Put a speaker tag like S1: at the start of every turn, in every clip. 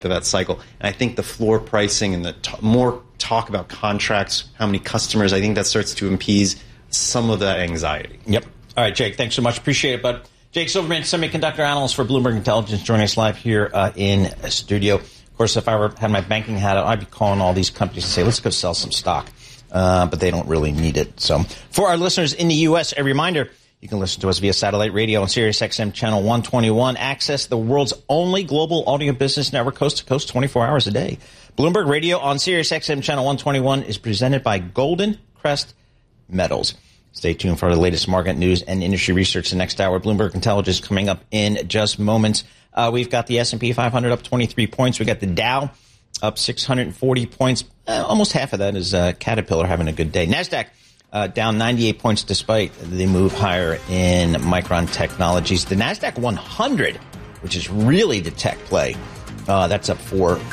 S1: to that cycle. And I think the floor pricing and the more talk about contracts, how many customers, I think that starts to appease some of that anxiety.
S2: Yep. All right, Jake, thanks so much. Appreciate it, bud. Jake Silverman, semiconductor analyst for Bloomberg Intelligence, joining us live here in studio. Of course, if I had my banking hat on, I'd be calling all these companies and say, let's go sell some stock. But they don't really need it. So for our listeners in the U.S., a reminder, you can listen to us via satellite radio on Sirius XM channel 121. Access the world's only global audio business network, coast to coast, 24 hours a day. Bloomberg Radio on Sirius XM channel 121 is presented by Golden Crest Metals. Stay tuned for the latest market news and industry research the next hour. Bloomberg Intelligence coming up in just moments. We've got the S&P 500 up 23 points. We got the Dow up 640 points. Almost half of that is Caterpillar having a good day. NASDAQ down 98 points despite the move higher in Micron Technologies. The NASDAQ 100, which is really the tech play, that's up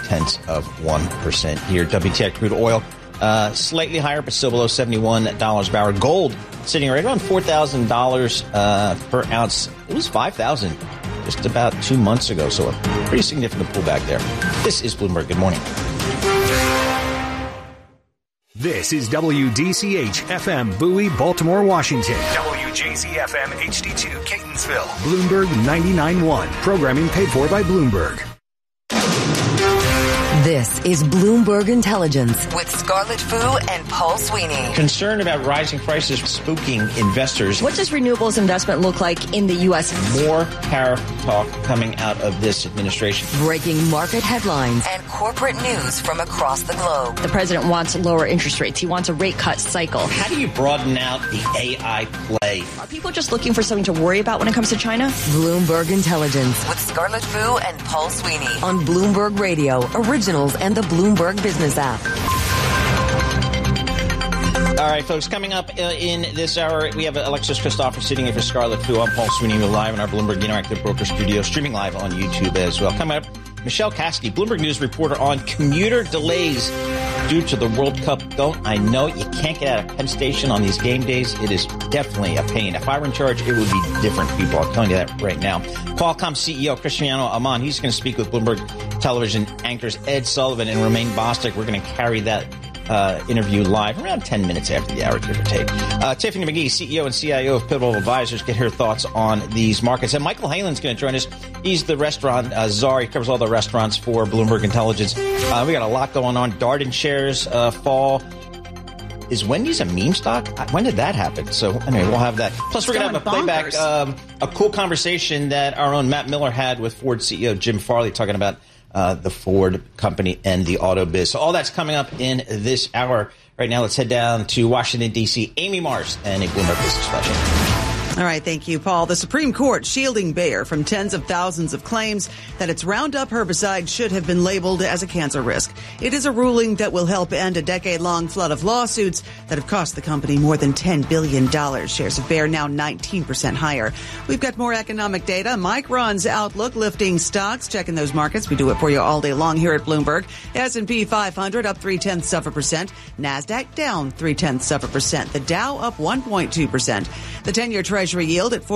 S2: 0.4% here. WTI crude oil slightly higher, but still below $71 a barrel. Gold sitting right around $4,000 per ounce. It was $5,000 just about 2 months ago, so a pretty significant pullback there. This is Bloomberg. Good morning.
S3: This is WDCH FM Bowie, Baltimore, Washington.
S4: WJZ FM HD2 Catonsville.
S3: Bloomberg 99.1. Programming paid for by Bloomberg.
S5: This is Bloomberg Intelligence with Scarlett Fu and Paul Sweeney.
S2: Concern about rising prices spooking investors.
S6: What does renewables investment look like in the U.S.?
S2: More tariff talk coming out of this administration.
S5: Breaking market headlines and corporate news from across the globe.
S6: The president wants lower interest rates. He wants a rate cut cycle.
S2: How do you broaden out the AI play?
S6: Are people just looking for something to worry about when it comes to China?
S5: Bloomberg Intelligence with Scarlett Fu and Paul Sweeney on Bloomberg Radio, Originals, and the Bloomberg Business app.
S2: All right, folks, coming up in this hour, we have Alexis Christopher sitting in for Scarlett Fu. I'm Paul Sweeney. We're live in our Bloomberg Interactive Broker studio, streaming live on YouTube as well. Coming up, Michelle Caskey, Bloomberg News reporter on commuter delays due to the World Cup. Don't I know you can't get out of Penn Station on these game days? It is definitely a pain. If I were in charge, it would be different, people. I'm telling you that right now. Qualcomm CEO Cristiano Amon, he's going to speak with Bloomberg Television anchors Ed Sullivan and Romaine Bostick. We're going to carry that interview live around 10 minutes after the hour, give or take. Tiffany McGee, CEO and CIO of Pivotal Advisors, get her thoughts on these markets. And Michael Halen's going to join us. He's the restaurant czar. He covers all the restaurants for Bloomberg Intelligence. We got a lot going on. Darden shares fall. Is Wendy's a meme stock? When did that happen? So anyway, we'll have that. Plus, we're going to have a playback, a cool conversation that our own Matt Miller had with Ford CEO Jim Farley talking about the Ford company and the auto biz. So all that's coming up in this hour. Right now, let's head down to Washington, D.C. Amy Mars and a Bloomberg Business Flash.
S7: All right. Thank you, Paul. The Supreme Court shielding Bayer from tens of thousands of claims that its Roundup herbicide should have been labeled as a cancer risk. It is a ruling that will help end a decade-long flood of lawsuits that have cost the company more than $10 billion. Shares of Bayer now 19% higher. We've got more economic data. Micron's outlook lifting stocks. Checking those markets. We do it for you all day long here at Bloomberg. S&P 500 up 0.3%. NASDAQ down 0.3%. The Dow up 1.2%. The 10-year Treasury yield at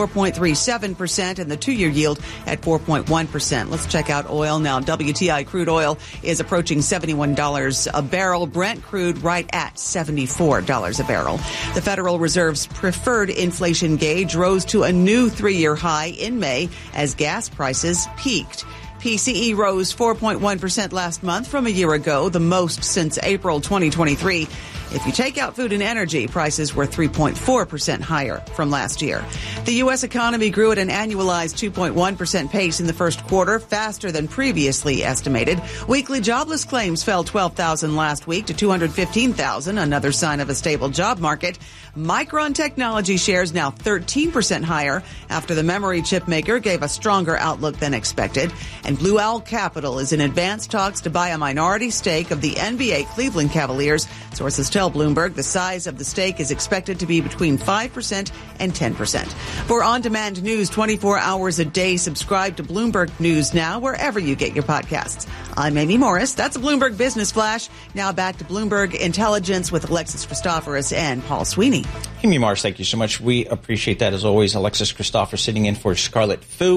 S7: 4.37% and the 2-year yield at 4.1%. Let's check out oil now. WTI crude oil is approaching $71 a barrel. Brent crude right at $74 a barrel. The Federal Reserve's preferred inflation gauge rose to a new 3-year high in May as gas prices peaked. PCE rose 4.1% last month from a year ago, the most since April 2023. If you take out food and energy, prices were 3.4% higher from last year. The U.S. economy grew at an annualized 2.1% pace in the first quarter, faster than previously estimated. Weekly jobless claims fell 12,000 last week to 215,000, another sign of a stable job market. Micron Technology shares now 13% higher after the memory chip maker gave a stronger outlook than expected. And Blue Owl Capital is in advanced talks to buy a minority stake of the NBA Cleveland Cavaliers. Sources tell Bloomberg the size of the stake is expected to be between 5% and 10%. For on-demand news 24 hours a day, subscribe to Bloomberg News Now wherever you get your podcasts. I'm Amy Morris. That's a Bloomberg Business Flash. Now back to Bloomberg Intelligence with Alexis Christoforous and Paul Sweeney.
S2: Amy Morris, thank you so much. We appreciate that as always. Alexis Christopher sitting in for Scarlett Fu.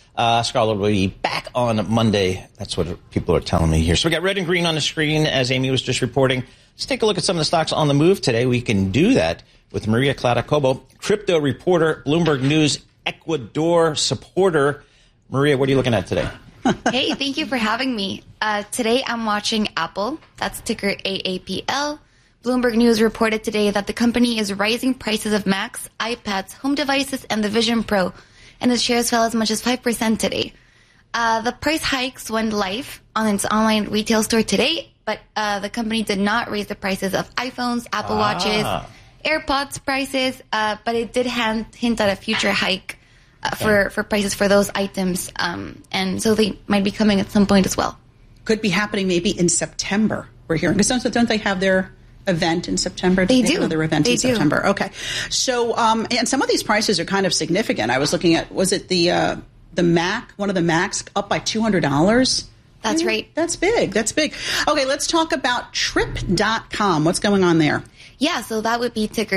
S2: Scarlett will be back on Monday. That's what people are telling me here. So we got red and green on the screen, as Amy was just reporting. Let's take a look at some of the stocks on the move today. We can do that with Maria Clara-Cobo, crypto reporter, Bloomberg News Ecuador supporter. Maria, what are you looking at today?
S8: Hey, thank you for having me. Today I'm watching Apple. That's ticker AAPL. Bloomberg News reported today that the company is raising prices of Macs, iPads, home devices, and the Vision Pro, and the shares fell as much as 5% today. The price hikes went live on its online retail store today, but the company did not raise the prices of iPhones, Apple Watches, AirPods prices, but it did hint at a future hike for prices for those items, and so they might be coming at some point as well.
S9: Could be happening maybe in September, we're hearing. Because don't they have their event in September?
S8: They do.
S9: Have another event in September. Okay. So, and some of these prices are kind of significant. I was looking at, was it the Mac, one of the Macs, up by $200?
S8: That's right.
S9: That's big. That's big. Okay, let's talk about Trip.com. What's going on there?
S8: Yeah, so that would be ticker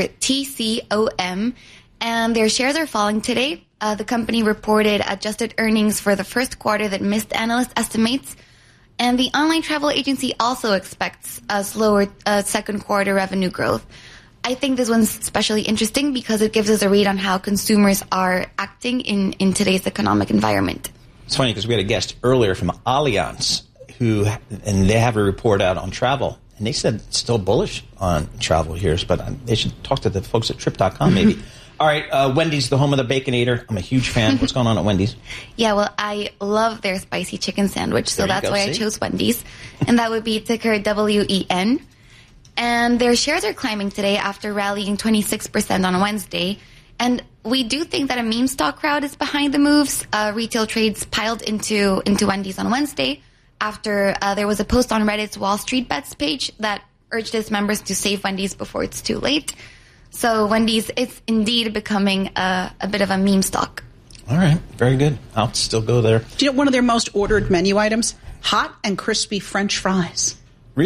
S8: TCOM, and their shares are falling today. The company reported adjusted earnings for the first quarter that missed analyst estimates. And the online travel agency also expects a slower second quarter revenue growth. I think this one's especially interesting because it gives us a read on how consumers are acting in today's economic environment.
S2: It's funny because we had a guest earlier from Allianz and they have a report out on travel. And they said it's still bullish on travel here, but they should talk to the folks at Trip.com maybe. All right, Wendy's, the home of the Baconator. I'm a huge fan. What's going on at Wendy's?
S8: Yeah, well, I love their spicy chicken sandwich, so that's why I chose Wendy's. And that would be ticker WEN. And their shares are climbing today after rallying 26% on Wednesday. And we do think that a meme stock crowd is behind the moves. Retail trades piled into Wendy's on Wednesday after there was a post on Reddit's Wall Street Bets page that urged its members to save Wendy's before it's too late. So Wendy's is indeed becoming a bit of a meme stock.
S2: All right. Very good. I'll still go there.
S9: Do you know one of their most ordered menu items? Hot and crispy French fries.
S2: Really?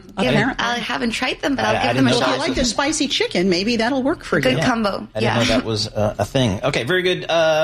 S8: I haven't tried them, but I'll give them a shot.
S9: If you like the spicy chicken, maybe that'll work for you.
S8: Good combo.
S2: I didn't know that was a thing. Okay, very good.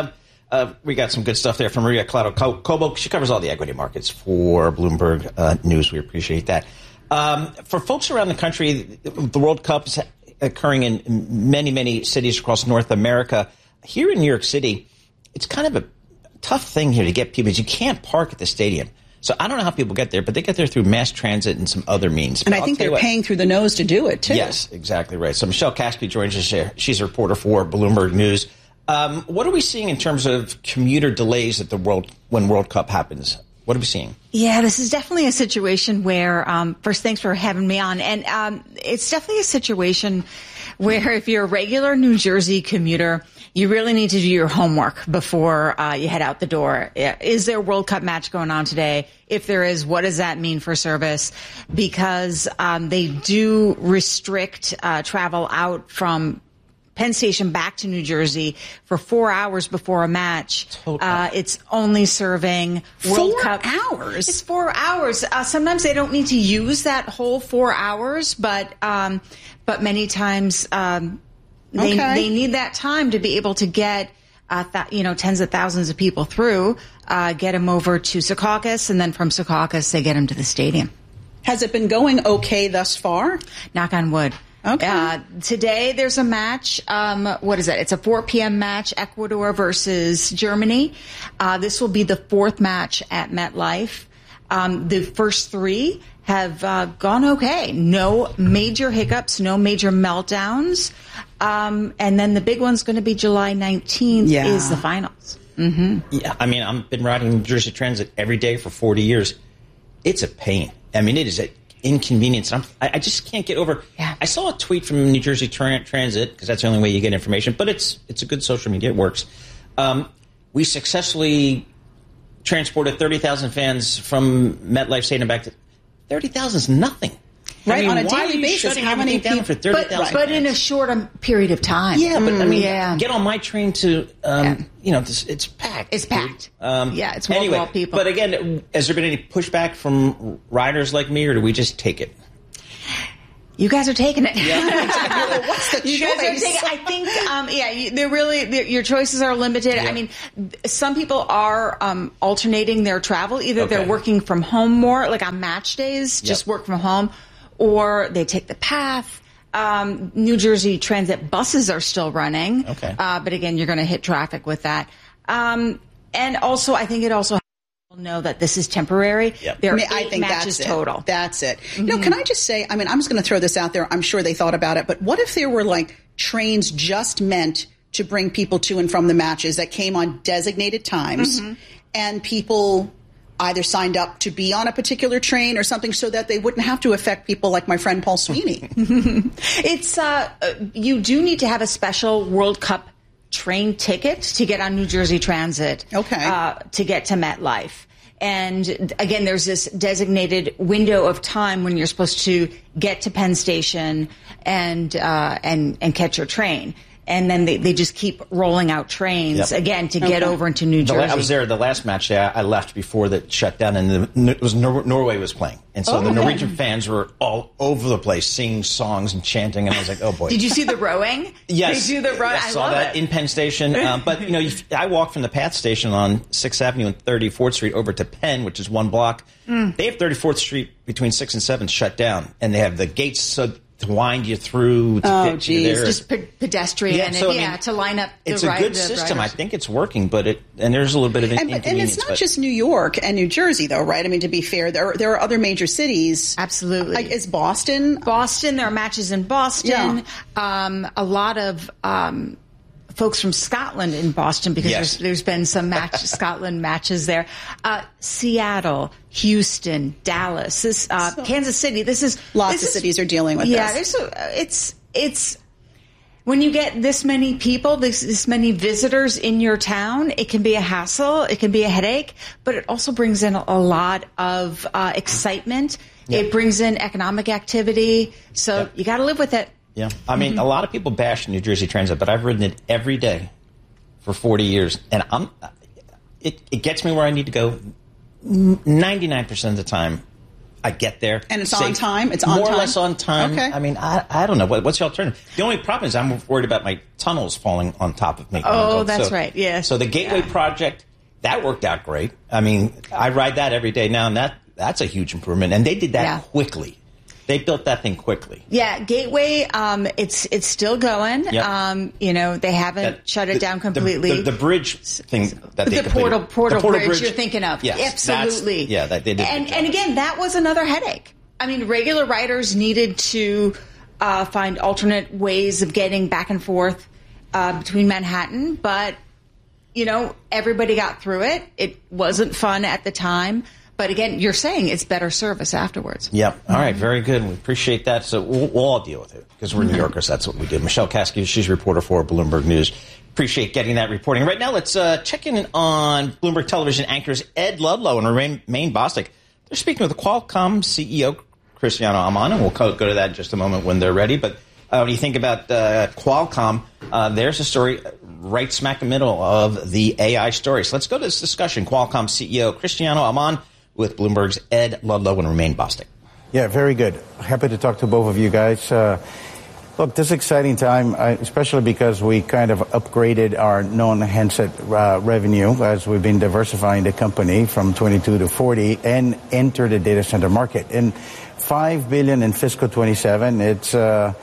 S2: We got some good stuff there from Maria Clara-Cobo. She covers all the equity markets for Bloomberg News. We appreciate that. For folks around the country, the World Cup's occurring in many, many cities across North America. Here in New York City, it's kind of a tough thing here to get people. You can't park at the stadium. So I don't know how people get there, but they get there through mass transit and some other means.
S9: And I think they're paying through the nose to do it, too.
S2: Yes, exactly right. So Michelle Caspi joins us here. She's a reporter for Bloomberg News. What are we seeing in terms of commuter delays at when World Cup happens? What are we seeing?
S10: Yeah, this is definitely a situation where, first, thanks for having me on. And it's definitely a situation where if you're a regular New Jersey commuter, you really need to do your homework before you head out the door. Is there a World Cup match going on today? If there is, what does that mean for service? Because they do restrict travel out from Penn Station back to New Jersey for 4 hours before a match. It's only serving World Cup. 4 hours? It's 4 hours. Sometimes they don't need to use that whole 4 hours, but many times they need that time to be able to get tens of thousands of people through, get them over to Secaucus, and then from Secaucus they get them to the stadium.
S9: Has it been going okay thus far?
S10: Knock on wood.
S9: Okay.
S10: Today there's a match. What is it? It's a 4 p.m. match, Ecuador versus Germany. This will be the fourth match at MetLife. The first three have gone okay. No major hiccups, no major meltdowns. And then the big one's going to be July 19th is the finals.
S2: Mm-hmm. Yeah, I mean, I've been riding New Jersey Transit every day for 40 years. It's a pain. I mean, it is an inconvenience. I just can't get over. Yeah. I saw a tweet from New Jersey Transit, because that's the only way you get information, but it's a good social media. It works. We successfully transported 30,000 fans from MetLife Stadium back to 30,000 is nothing.
S9: Right, on a daily basis, how many people?
S2: For 30,000
S10: but in a shorter period of time.
S2: Yeah, but I mean, get on my train to, it's packed.
S10: It's packed. It's wall-to-wall people.
S2: But again, has there been any pushback from riders like me, or do we just take it?
S10: you guys are taking it.
S9: Well, what's the
S10: You
S9: choice?
S10: guys are taking. I think, your choices are limited.
S2: Yeah.
S10: I mean, some people are alternating their travel. Either
S2: Okay.
S10: they're working from home more, like on match days, just work from home, or they take the PATH. New Jersey Transit buses are still running.
S2: Okay.
S10: But again, you're going to hit traffic with that. And also, I think it also know that this is temporary.
S2: Yep.
S10: There are
S9: I
S10: 8
S9: think
S10: matches
S9: that's
S10: total.
S9: It. That's it. Can I just say, I mean, I'm just going to throw this out there. I'm sure they thought about it, but what if there were like trains just meant to bring people to and from the matches that came on designated times and people either signed up to be on a particular train or something so that they wouldn't have to affect people like my friend Paul Sweeney?
S10: It's you do need to have a special World Cup train ticket to get on New Jersey Transit.
S9: Okay.
S10: To get to MetLife. And again, there's this designated window of time when you're supposed to get to Penn Station and catch your train. And then they just keep rolling out trains again to get over into New Jersey.
S2: I was there the last match day. I left before the shutdown, and it was Norway was playing, and so the Norwegian fans were all over the place singing songs and chanting, and I was like, oh boy.
S10: Did you see the rowing?
S2: Yes,
S10: they do the rowing.
S2: I saw that in Penn Station. But I walked from the PATH station on 6th Avenue and 34th Street over to Penn, which is one block. They have 34th Street between 6th and 7th shut down, and they have the gates to wind you through to get you there.
S10: Just pedestrian to line up the
S2: it's a good system. I think it's working, but there's a little bit of inconvenience.
S9: And it's not just New York and New Jersey, though, right? I mean, to be fair, there are other major cities.
S10: Absolutely.
S9: Like, is Boston?
S10: There are matches in Boston.
S9: Yeah.
S10: A lot of folks from Scotland in Boston because there's been some Scotland matches there. Seattle, Houston, Dallas, Kansas City.
S9: Lots of cities are dealing with this.
S10: It's when you get this many people, this many visitors in your town, it can be a hassle, it can be a headache, but it also brings in a lot of excitement. Yep. It brings in economic activity, so you got to live with it.
S2: Yeah. I mean, a lot of people bash New Jersey Transit, but I've ridden it every day for 40 years, and it gets me where I need to go 99% of the time. I get there.
S9: And it's
S2: safe,
S9: on time? It's on
S2: more
S9: time?
S2: More or less on time.
S9: Okay.
S2: I mean, I don't know. What's the alternative? The only problem is I'm worried about my tunnels falling on top of me.
S10: Oh, that's right. Yeah.
S2: So the Gateway project, that worked out great. I mean, I ride that every day now, and that's a huge improvement. And they did that quickly. They built that thing quickly.
S10: Yeah, Gateway, it's still going.
S2: Yep.
S10: They haven't shut it down completely.
S2: The bridge thing that they
S10: the
S2: completed.
S10: portal bridge you're thinking of.
S2: Yes,
S10: absolutely.
S2: They did.
S10: And again, that was another headache. I mean, regular riders needed to find alternate ways of getting back and forth between Manhattan, but everybody got through it. It wasn't fun at the time. But again, you're saying it's better service afterwards.
S2: Yep. All right. Very good. We appreciate that. So we'll all deal with it because we're New Yorkers. That's what we do. Michelle Caskey, she's a reporter for Bloomberg News. Appreciate getting that reporting. Right now, let's check in on Bloomberg Television anchors Ed Ludlow and Romaine Bostick. They're speaking with the Qualcomm CEO, Cristiano Amon, and we'll go to that in just a moment when they're ready. But when you think about Qualcomm, there's a story right smack in the middle of the AI story. So let's go to this discussion. Qualcomm CEO Cristiano Amon with Bloomberg's Ed Ludlow and Romaine Bostick.
S11: Yeah, very good. Happy to talk to both of you guys. Look, this is an exciting time, especially because we kind of upgraded our non-handset revenue as we've been diversifying the company from 22 to 40 and enter the data center market. And $5 billion in fiscal 27, it's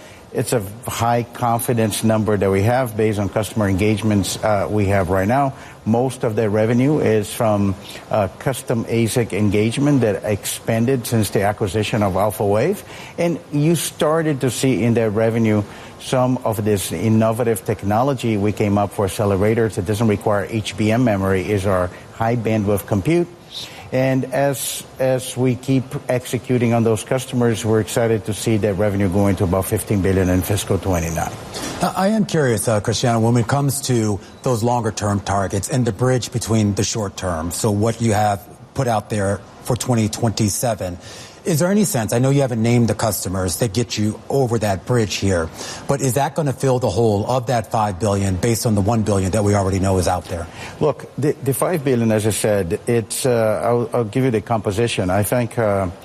S11: a high confidence number that we have based on customer engagements we have right now. Most of the revenue is from custom ASIC engagement that expanded since the acquisition of Alphawave. And you started to see in that revenue some of this innovative technology we came up for accelerators that doesn't require HBM memory is our high bandwidth compute. And as we keep executing on those customers, we're excited to see that revenue going to about $15 billion in fiscal 29.
S12: I am curious, Cristiano, when it comes to those longer-term targets and the bridge between the short term, so what you have put out there for 2027, is there any sense, I know you haven't named the customers that get you over that bridge here, but is that going to fill the hole of that $5 billion based on the $1 billion that we already know is out there?
S11: Look, the $5 billion, as I said, it's I'll give you the composition. I think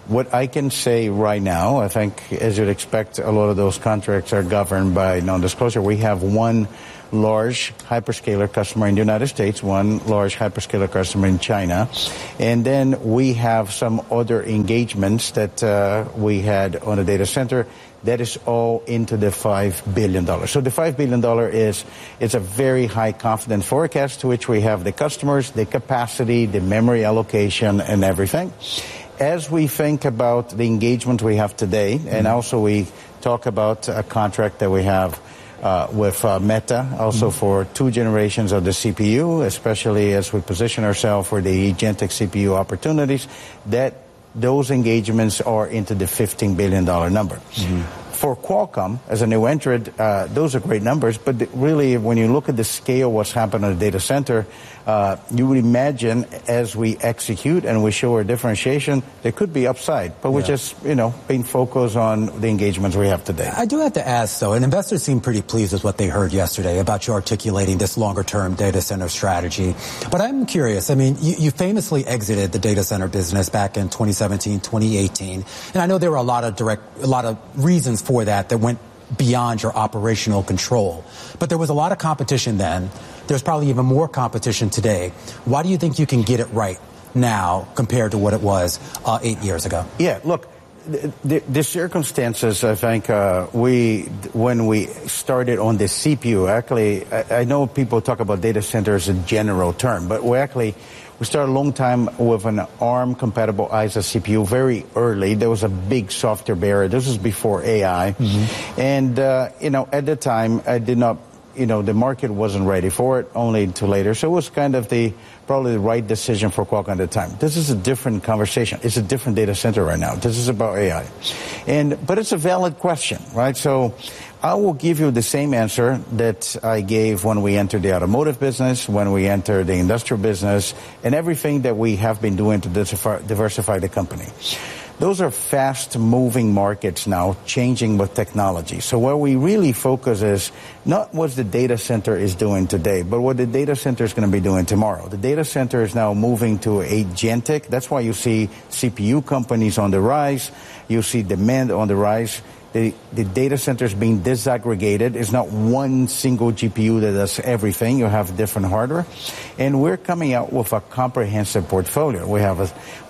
S11: What I can say right now, I think, as you'd expect, a lot of those contracts are governed by non-disclosure. We have one large hyperscaler customer in the United States, one large hyperscaler customer in China, and then we have some other engagements that we had on the data center. That is all into the $5 billion. So the $5 billion is a very high confidence forecast to which we have the customers, the capacity, the memory allocation, and everything. As we think about the engagement we have today, and also we talk about a contract that we have with Meta, also for 2 generations of the CPU, especially as we position ourselves for the agentic CPU opportunities, that those engagements are into the $15 billion number. For Qualcomm, as a new entrant, those are great numbers, but really, when you look at the scale of what's happened in the data center, you would imagine as we execute and we show our differentiation, there could be upside. But we're just, being focused on the engagements we have today.
S12: I do have to ask, though, and investors seem pretty pleased with what they heard yesterday about you articulating this longer-term data center strategy. But I'm curious. I mean, you famously exited the data center business back in 2017, 2018. And I know there were a lot of reasons for that went beyond your operational control. But there was a lot of competition then. There's probably even more competition today. Why do you think you can get it right now compared to what it was 8 years ago?
S11: Yeah, look, the circumstances, I think, when we started on the CPU, actually, I know people talk about data centers as a general term, but we started a long time with an ARM-compatible ISA CPU very early. There was a big software barrier. This was before AI. And, at the time, I did not, the market wasn't ready for it, only until later. So it was kind of probably the right decision for Qualcomm at the time. This is a different conversation. It's a different data center right now. This is about AI. But it's a valid question, right? So I will give you the same answer that I gave when we entered the automotive business, when we entered the industrial business, and everything that we have been doing to diversify the company. Those are fast-moving markets now, changing with technology. So where we really focus is not what the data center is doing today, but what the data center is going to be doing tomorrow. The data center is now moving to agentic. That's why you see CPU companies on the rise. You see demand on the rise. The data center is being disaggregated. It's not one single GPU that does everything. You have different hardware. And we're coming out with a comprehensive portfolio. We have a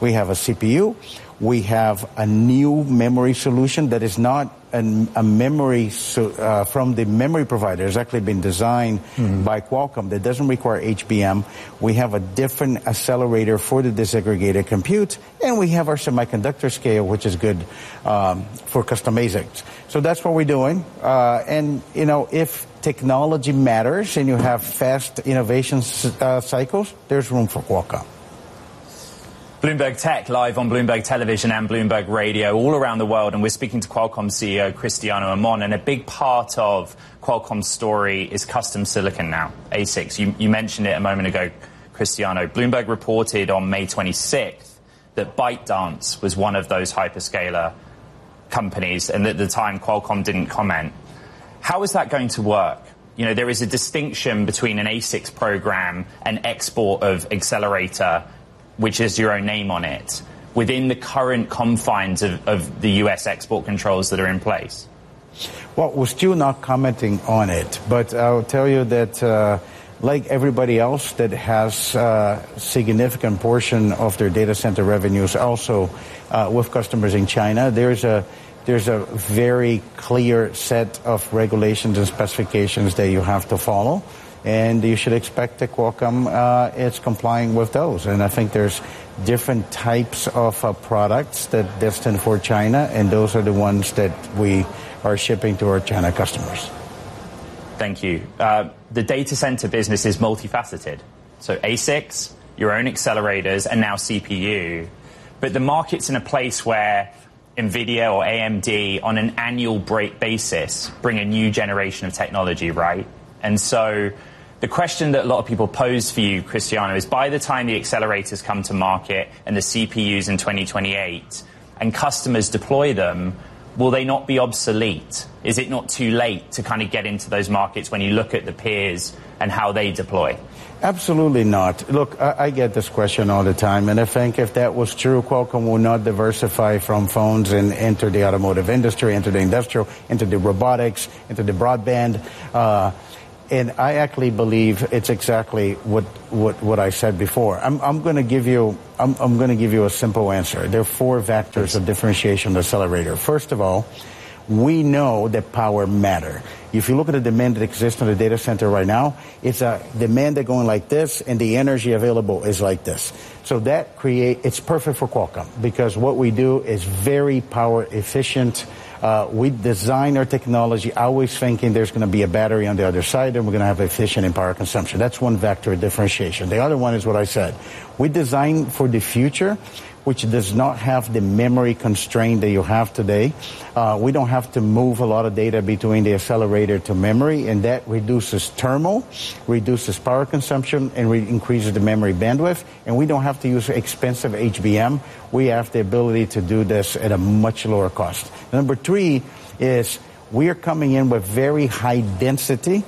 S11: CPU. We have a new memory solution that is not a memory from the memory provider. It's actually been designed by Qualcomm that doesn't require HBM. We have a different accelerator for the disaggregated compute, and we have our semiconductor scale, which is good for custom ASICs. So that's what we're doing. If technology matters and you have fast innovation cycles, there's room for Qualcomm.
S13: Bloomberg Tech, live on Bloomberg Television and Bloomberg Radio all around the world. And we're speaking to Qualcomm CEO Cristiano Amon. And a big part of Qualcomm's story is custom silicon now, ASICs. You mentioned it a moment ago, Cristiano. Bloomberg reported on May 26th that ByteDance was one of those hyperscaler companies. And at the time, Qualcomm didn't comment. How is that going to work? There is a distinction between an ASICs program and export of accelerator, which has your own name on it, within the current confines of the U.S. export controls that are in place?
S11: Well, we're still not commenting on it, but I'll tell you that like everybody else that has a significant portion of their data center revenues also with customers in China, there's a very clear set of regulations and specifications that you have to follow. And you should expect that Qualcomm is complying with those. And I think there's different types of products that are destined for China, and those are the ones that we are shipping to our China customers.
S13: Thank you. The data center business is multifaceted. So ASICs, your own accelerators, and now CPU. But the market's in a place where NVIDIA or AMD, on an annual basis, bring a new generation of technology, right? And so the question that a lot of people pose for you, Cristiano, is by the time the accelerators come to market and the CPUs in 2028 and customers deploy them, will they not be obsolete? Is it not too late to kind of get into those markets when you look at the peers and how they deploy?
S11: Absolutely not. Look, I get this question all the time, and I think if that was true, Qualcomm will not diversify from phones and enter the automotive industry, enter the industrial, into the robotics, into the broadband. And I actually believe it's exactly what I said before. I'm going to give you a simple answer. There are 4 vectors of differentiation of the accelerator. First of all, we know that power matters. If you look at the demand that exists in the data center right now, it's a demand that's going like this, and the energy available is like this. So it's perfect for Qualcomm, because what we do is very power efficient. We design our technology always thinking there's going to be a battery on the other side, and we're going to have efficient in power consumption. That's one vector of differentiation. The other one is what I said. We design for the future, which does not have the memory constraint that you have today. We don't have to move a lot of data between the accelerator to memory, and that reduces thermal, reduces power consumption, and increases the memory bandwidth. And we don't have to use expensive HBM. We have the ability to do this at a much lower cost. Number 3 is we are coming in with very high density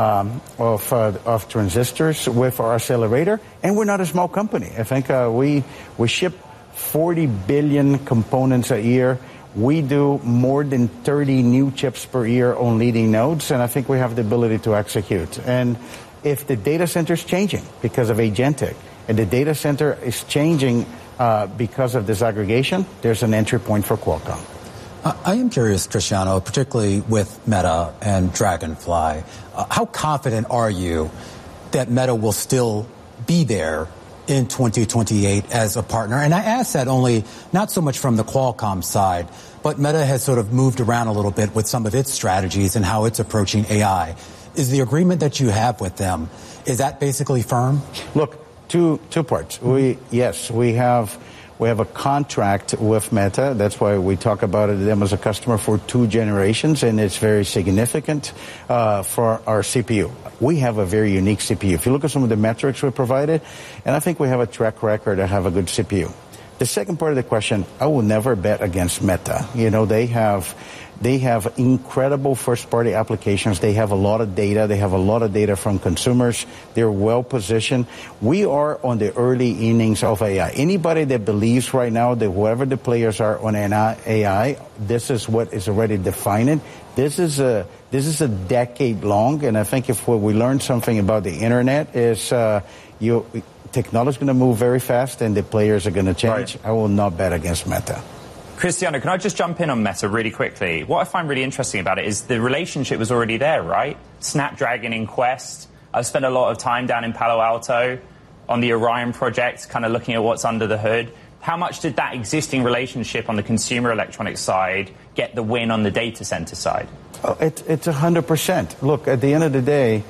S11: of transistors with our accelerator, and we're not a small company. I think we ship 40 billion components a year. We do more than 30 new chips per year on leading nodes, and I think we have the ability to execute. And if the data center is changing because of agentic, and the data center is changing because of disaggregation, there's an entry point for Qualcomm.
S12: I am curious, Cristiano, particularly with Meta and Dragonfly, how confident are you that Meta will still be there in 2028 as a partner? And I ask that only not so much from the Qualcomm side, but Meta has sort of moved around a little bit with some of its strategies and how it's approaching AI. Is the agreement that you have with them, is that basically firm?
S11: Look, two parts. We have a contract with Meta. That's why we talk about them as a customer for 2 generations, and it's very significant for our CPU. We have a very unique CPU. If you look at some of the metrics we provided, and I think we have a track record to have a good CPU. The second part of the question, I will never bet against Meta. You know, they have incredible first-party applications. They have a lot of data. They have a lot of data from consumers. They're well-positioned. We are on the early innings of AI. Anybody that believes right now that whoever the players are on AI, this is what is already defining. This is a decade long, and I think if what we learned something about the internet is technology is going to move very fast, and the players are going to change. Right. I will not bet against Meta.
S13: Cristiano, can I just jump in on Meta really quickly? What I find really interesting about it is the relationship was already there, right? Snapdragon in Quest. I've spent a lot of time down in Palo Alto on the Orion project, kind of looking at what's under the hood. How much did that existing relationship on the consumer electronics side get the win on the data center side?
S11: Oh, it's 100%. Look, at the end of the day,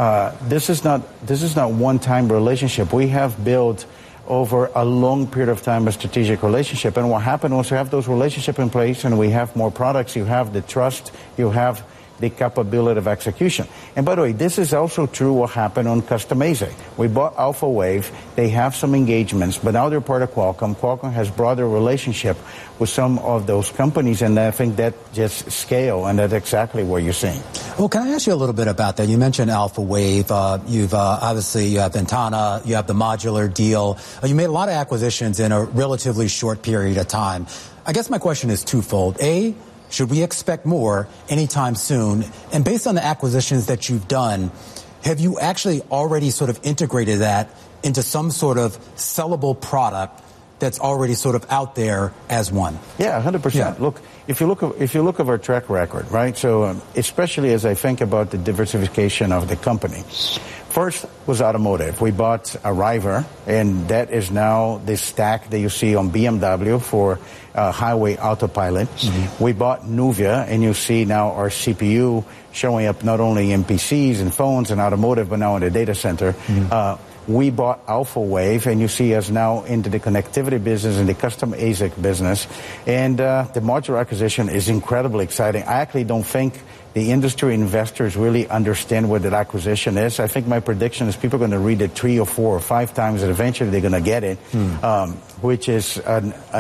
S11: this is not one-time relationship. We have built over a long period of time a strategic relationship. And what happened was you have those relationships in place and we have more products, you have the trust, you have the capability of execution. And by the way, this is also true what happened on Custom ASIC. We bought Alphawave. They have some engagements, but now they're part of Qualcomm. Qualcomm has broader relationship with some of those companies, and I think that just scale, and that's exactly what you're seeing.
S12: Well, can I ask you a little bit about that? You mentioned Alphawave. You've obviously, you have Ventana, you have the modular deal. You made a lot of acquisitions in a relatively short period of time. I guess my question is twofold. A, should we expect more anytime soon? And based on the acquisitions that you've done, have you actually already sort of integrated that into some sort of sellable product that's already sort of out there as one?
S11: Yeah, 100%. Yeah. Look, if you look at our track record, right? So especially as I think about the diversification of the company. First was automotive. We bought Arriver, and that is now the stack that you see on BMW for highway autopilot. Mm-hmm. We bought Nuvia, and you see now our CPU showing up not only in PCs and phones and automotive, but now in the data center. Mm-hmm. We bought Alphawave, and you see us now into the connectivity business and the custom ASIC business. And the modular acquisition is incredibly exciting. I actually don't think the industry investors really understand what that acquisition is. I think my prediction is people are going to read it 3 or 4 or 5 times, and eventually they're going to get it, which is an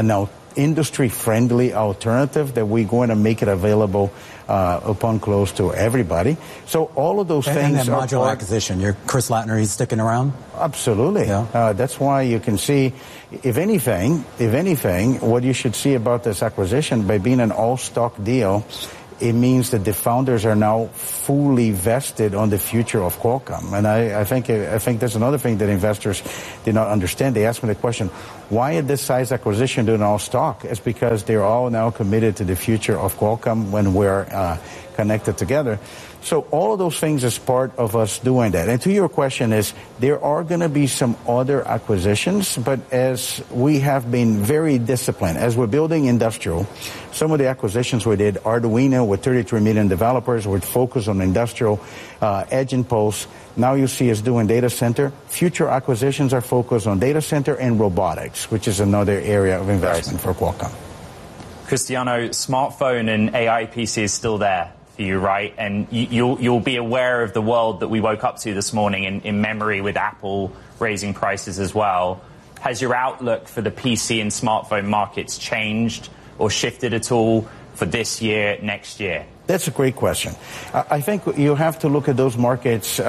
S11: industry-friendly alternative that we're going to make it available upon close to everybody. So all of those things.
S12: And that modular acquisition, Chris Latner, he's sticking around?
S11: Absolutely. Yeah. That's why you can see, if anything, what you should see about this acquisition, by being an all-stock deal, it means that the founders are now fully vested on the future of Qualcomm. And I think that's another thing that investors did not understand. They asked me the question, why is this size acquisition doing all stock? It's because they're all now committed to the future of Qualcomm when we're connected together. So all of those things is part of us doing that. And to your question is, there are going to be some other acquisitions, but as we have been very disciplined, as we're building industrial, some of the acquisitions we did, Arduino with 33 million developers, with focus on industrial, Edge and Pulse. Now you see us doing data center. Future acquisitions are focused on data center and robotics, which is another area of investment for Qualcomm.
S13: Cristiano, smartphone and AI PC is still there for you, right? And you'll be aware of the world that we woke up to this morning in memory with Apple raising prices as well. Has your outlook for the PC and smartphone markets changed or shifted at all for this year, next year?
S11: That's a great question. I think you have to look at those markets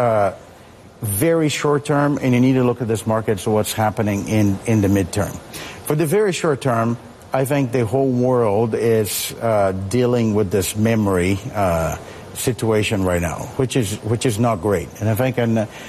S11: very short term, and you need to look at this market so what's happening in the midterm. For the very short term, I think the whole world is dealing with this memory situation right now, which is not great. And I think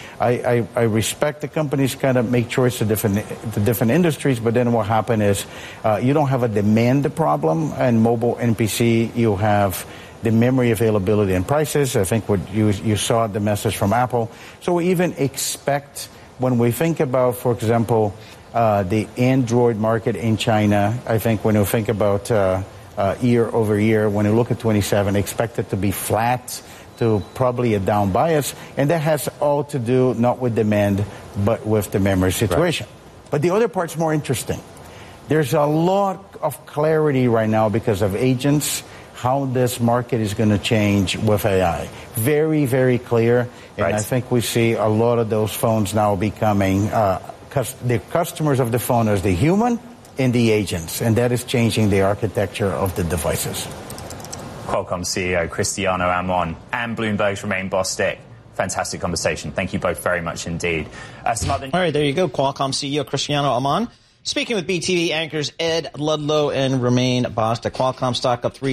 S11: I respect the companies kind of make choice to different industries, but then what happened is you don't have a demand problem, and mobile and PC, you have the memory availability and prices. I think what you saw the message from Apple. So we even expect, when we think about, for example, the Android market in China, I think when you think about year over year, when you look at 27, expect it to be flat to probably a down bias. And that has all to do not with demand, but with the memory situation. Right. But the other part's more interesting. There's a lot of clarity right now because of agents, how this market is going to change with AI. Very, very clear. And right. I think we see a lot of those phones now becoming the customers of the phone as the human and the agents, and that is changing the architecture of the devices.
S13: Qualcomm CEO Cristiano Amon and Bloomberg's Romain Bostick. Fantastic conversation. Thank you both very much indeed. All
S2: right, there you go. Qualcomm CEO Cristiano Amon speaking with BTV anchors Ed Ludlow and Romain Bostick. Qualcomm stock up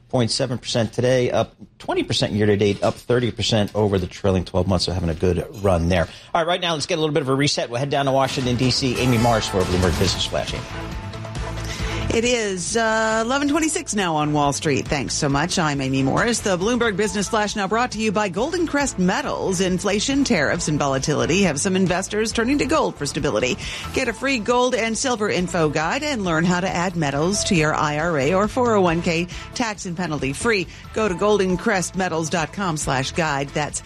S2: 3.7% today, up 20% year-to-date, up 30% over the trailing 12 months, so having a good run there. All right, right now, let's get a little bit of a reset. We'll head down to Washington, D.C. Amy Morris for Bloomberg Business Flash. Amy.
S7: It is 11:26 now on Wall Street. Thanks so much. I'm Amy Morris. The Bloomberg Business Flash now brought to you by Golden Crest Metals. Inflation, tariffs, and volatility have some investors turning to gold for stability. Get a free gold and silver info guide and learn how to add metals to your IRA or 401k tax and penalty free. Go to goldencrestmetals.com/guide. That's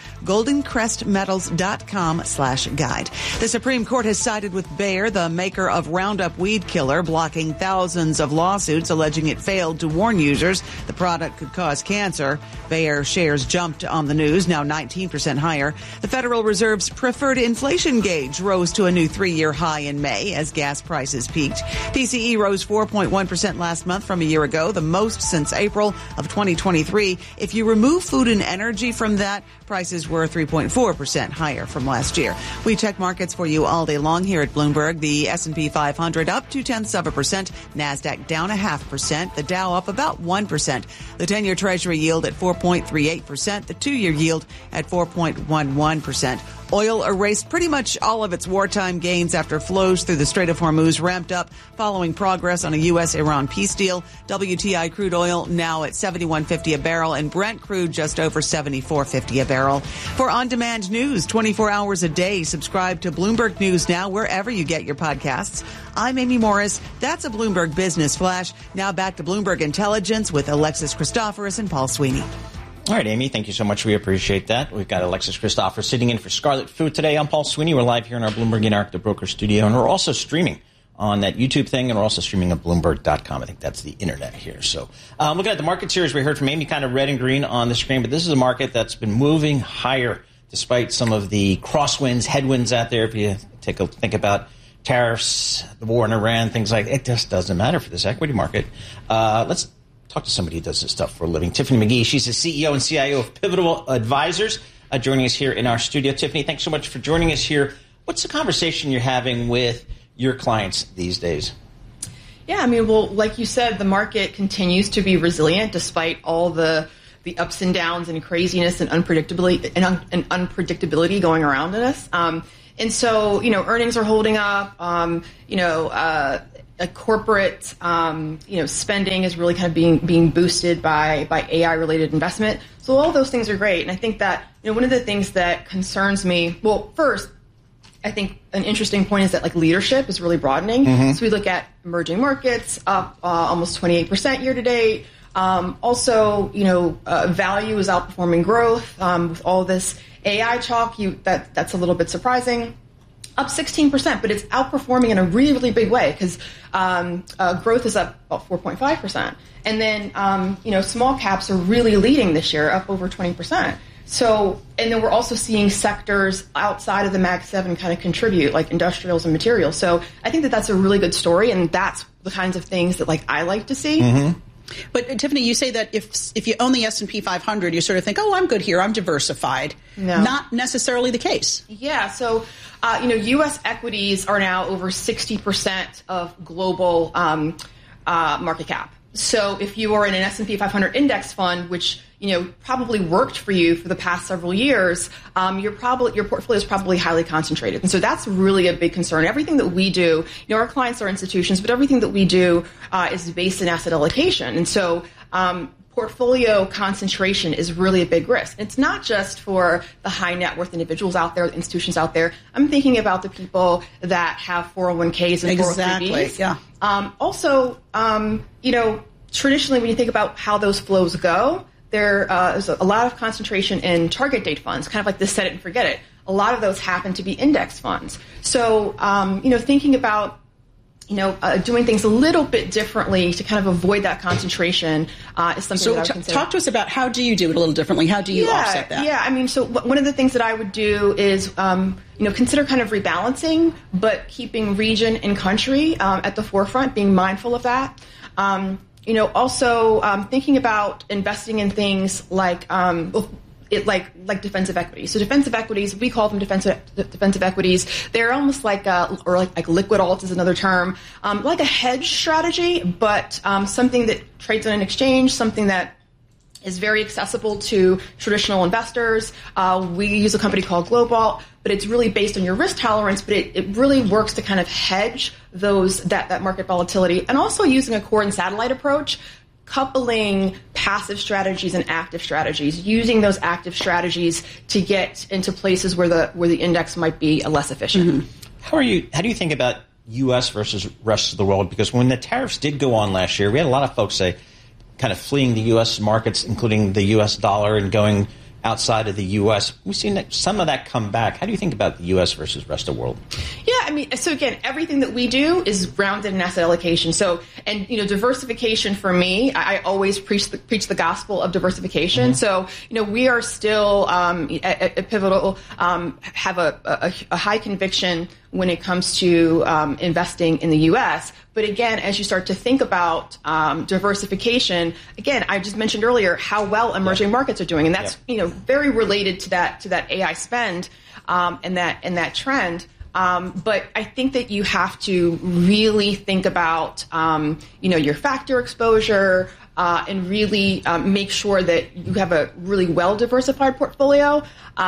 S7: goldencrestmetals.com/guide. The Supreme Court has sided with Bayer, the maker of Roundup weed killer, blocking thousands of lawsuits alleging it failed to warn users the product could cause cancer. Bayer shares jumped on the news, now 19% higher. The Federal Reserve's preferred inflation gauge rose to a new 3-year high in May as gas prices peaked. PCE rose 4.1% last month from a year ago, the most since April of 2023. If you remove food and energy from that, prices were 3.4% higher from last year. We check markets for you all day long here at Bloomberg. The S&P 500 up 0.2%, NASDAQ down 0.5%, the Dow up about 1%, the 10-year Treasury yield at 4.38%, the 2-year yield at 4.11%. Oil erased pretty much all of its wartime gains after flows through the Strait of Hormuz ramped up following progress on a U.S.-Iran peace deal. WTI crude oil now at $71.50 a barrel and Brent crude just over $74.50 a barrel. For on-demand news 24 hours a day, subscribe to Bloomberg News Now wherever you get your podcasts. I'm Amy Morris. That's a Bloomberg Business Flash. Now back to Bloomberg Intelligence with Alexis Christoforous and Paul Sweeney.
S2: All right, Amy, thank you so much. We appreciate that. We've got Alexis Christoforous sitting in for Scarlet Fu today. I'm Paul Sweeney. We're live here in our Bloomberg Interactive Broker studio, and we're also streaming on that YouTube thing, and we're also streaming at Bloomberg.com. I think that's the internet here. So looking at the market series, we heard from Amy, kind of red and green on the screen, but this is a market that's been moving higher despite some of the crosswinds, headwinds out there. If you think about tariffs, the war in Iran, things like that. It just doesn't matter for this equity market. Let's talk to somebody who does this stuff for a living. Tiffany McGee, she's the CEO and CIO of Pivotal Advisors, joining us here in our studio. Tiffany, thanks so much for joining us here. What's the conversation you're having with your clients these days?
S14: Yeah, I mean, well, like you said, the market continues to be resilient despite all the ups and downs and craziness and unpredictability going around in us. And so, earnings are holding up. A corporate, spending is really kind of being boosted by AI-related investment. So all those things are great. And I think that, one of the things that concerns me, well, first, I think an interesting point is that leadership is really broadening. Mm-hmm. So we look at emerging markets up almost 28% year to date. Also, value is outperforming growth with all this AI talk. That's a little bit surprising. Up 16%, but it's outperforming in a really, really big way because growth is up about 4.5%. And then, small caps are really leading this year, up over 20%. So, and then we're also seeing sectors outside of the Mag 7 kind of contribute, like industrials and materials. So I think that that's a really good story, and that's the kinds of things that I like to see.
S9: Mm-hmm. But Tiffany, you say that if you own the S&P 500, you sort of think, oh, I'm good here, I'm diversified. No. Not necessarily the case.
S14: Yeah. So, U.S. equities are now over 60% of global market cap. So if you are in an S&P 500 index fund, which probably worked for you for the past several years, your portfolio is probably highly concentrated. And so that's really a big concern. Everything that we do, our clients are institutions, but everything that we do is based in asset allocation. And so portfolio concentration is really a big risk. It's not just for the high net worth individuals out there, institutions out there. I'm thinking about the people that have 401ks and 403bs.
S9: Yeah.
S14: Also, traditionally when you think about how those flows go, there is a lot of concentration in target date funds, kind of like the set it and forget it. A lot of those happen to be index funds. So, thinking about doing things a little bit differently to kind of avoid that concentration is something that I would consider.
S9: Talk to us about how do you do it a little differently? How do you offset that?
S14: Yeah, I mean, so one of the things that I would do is, consider kind of rebalancing, but keeping region and country at the forefront, being mindful of that. Also thinking about investing in things like defensive equities. So defensive equities, we call them defensive equities. They're almost like liquid alts is another term, like a hedge strategy, but something that trades on an exchange, something that is very accessible to traditional investors. We use a company called Globalt, but it's really based on your risk tolerance, but it really works to kind of hedge that market volatility, and also using a core and satellite approach, coupling passive strategies and active strategies, using those active strategies to get into places where the index might be less efficient.
S2: Mm-hmm. How do you think about U.S. versus rest of the world? Because when the tariffs did go on last year, we had a lot of folks say kind of fleeing the U.S. markets, including the U.S. dollar, and going outside of the U.S. We've seen some of that come back. How do you think about the U.S. versus rest of the world?
S14: Yeah, I mean, so again, everything that we do is grounded in asset allocation. So, and diversification for me, I always preach the gospel of diversification. Mm-hmm. So, we are still at Pivotal have a high conviction when it comes to investing in the U.S. But again, as you start to think about diversification, again, I just mentioned earlier how well emerging markets are doing, and that's very related to that AI spend and that trend. But I think that you have to really think about your factor exposure and really make sure that you have a really well diversified portfolio.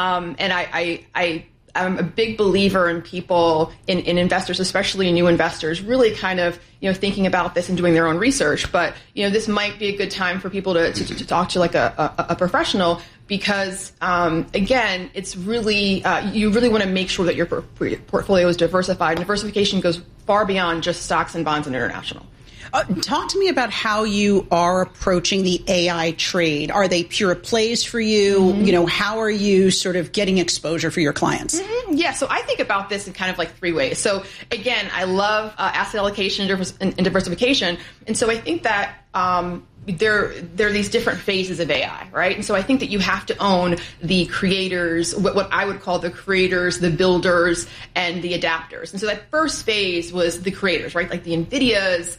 S14: And I'm a big believer in people, in investors, especially new investors, really kind of, thinking about this and doing their own research. But, this might be a good time for people to talk to like a professional, because, again, it's really, you really want to make sure that your portfolio is diversified. And diversification goes far beyond just stocks and bonds and international.
S9: Talk to me about how you are approaching the AI trade. Are they pure plays for you? Mm-hmm. How are you sort of getting exposure for your clients?
S14: Mm-hmm. Yeah, so I think about this in kind of like three ways. So again, I love asset allocation and diversification. And so I think that there are these different phases of AI, right? And so I think that you have to own the creators, what I would call the creators, the builders, and the adapters. And so that first phase was the creators, right? Like the NVIDIAs,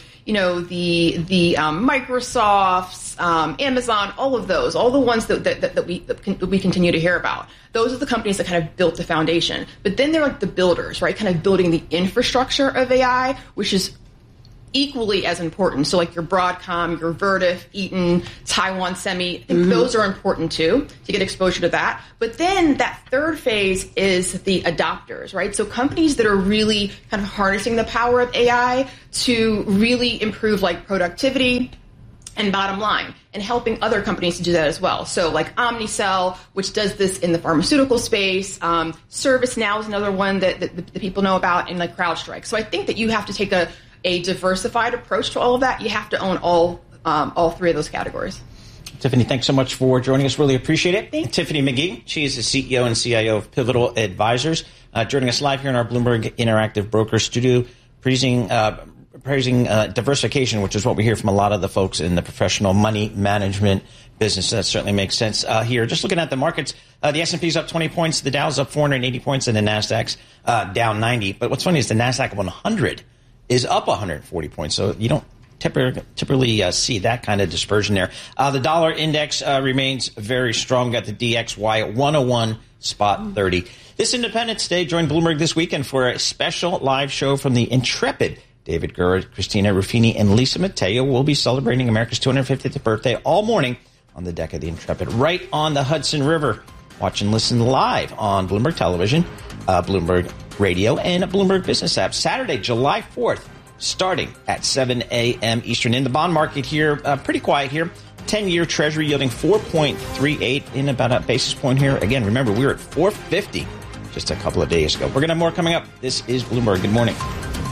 S14: the Microsofts, Amazon, all of those, all the ones that we continue to hear about. Those are the companies that kind of built the foundation. But then they're like the builders, right? Kind of building the infrastructure of AI, which is equally as important. So like your Broadcom, your Vertiv, Eaton, Taiwan Semi, I think those are important too, to get exposure to that. But then that third phase is the adopters, right? So companies that are really kind of harnessing the power of AI to really improve like productivity and bottom line, and helping other companies to do that as well. So like Omnicell, which does this in the pharmaceutical space, ServiceNow is another one that the people know about, and like CrowdStrike. So I think that you have to take a diversified approach to all of that. You have to own all three of those categories.
S2: Tiffany, thanks so much for joining us. Really appreciate it. Thanks. Tiffany McGee, she is the CEO and CIO of Pivotal Advisors, joining us live here in our Bloomberg Interactive Broker Studio, praising diversification, which is what we hear from a lot of the folks in the professional money management business. That certainly makes sense here. Just looking at the markets, the S&P's up 20 points, the Dow's up 480 points, and the NASDAQ's down 90. But what's funny is the NASDAQ 100 is up 140 points, so you don't typically see that kind of dispersion there. The dollar index remains very strong. Got the DXY at 101.30. This Independence Day, join Bloomberg this weekend for a special live show from the intrepid David Gura, Christina Ruffini, and Lisa Mateo will be celebrating America's 250th birthday all morning on the deck of the Intrepid, right on the Hudson River. Watch and listen live on Bloomberg Television, Bloomberg Radio, and Bloomberg Business App. Saturday, July 4th, starting at 7 a.m. Eastern. In the bond market here, pretty quiet here. 10-year Treasury yielding 4.38 in about a basis point here. Again, remember, we were at 450 just a couple of days ago. We're going to have more coming up. This is Bloomberg. Good morning.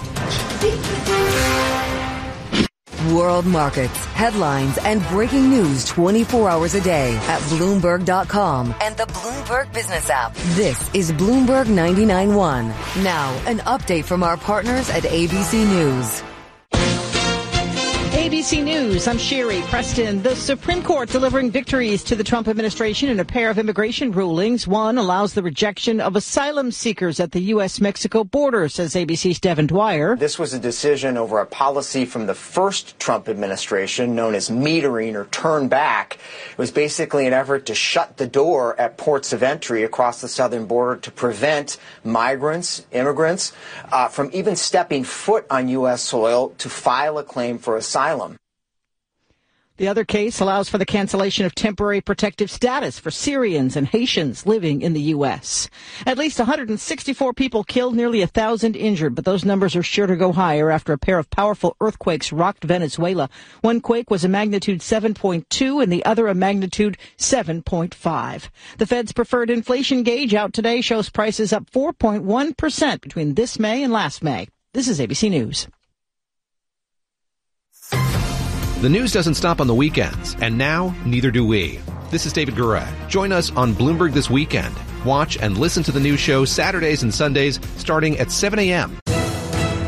S5: World markets, headlines, and breaking news 24 hours a day at Bloomberg.com and the Bloomberg Business app. This is Bloomberg 99.1. Now, an update from our partners at ABC News.
S15: ABC News, I'm Sherry Preston. The Supreme Court delivering victories to the Trump administration in a pair of immigration rulings. One allows the rejection of asylum seekers at the U.S.-Mexico border, says ABC's Devin Dwyer.
S16: This was a decision over a policy from the first Trump administration known as metering or turn back. It was basically an effort to shut the door at ports of entry across the southern border to prevent migrants, immigrants, from even stepping foot on U.S. soil to file a claim for asylum.
S15: The other case allows for the cancellation of temporary protective status for Syrians and Haitians living in the U.S. At least 164 people killed, nearly 1,000 injured, but those numbers are sure to go higher after a pair of powerful earthquakes rocked Venezuela. One quake was a magnitude 7.2 and the other a magnitude 7.5. The Fed's preferred inflation gauge out today shows prices up 4.1% between this May and last May. This is ABC News.
S17: The news doesn't stop on the weekends, and now neither do we. This is David Gura. Join us on Bloomberg This Weekend. Watch and listen to the news show Saturdays and Sundays starting at 7 a.m.